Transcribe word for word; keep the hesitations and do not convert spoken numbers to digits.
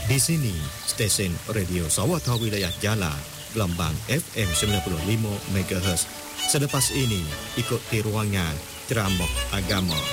Di sini, stesen Radio Sawatha Wilayah Jala, gelombang F M sembilan puluh lima megahertz. Selepas ini, ikuti ruangan ceramah agama.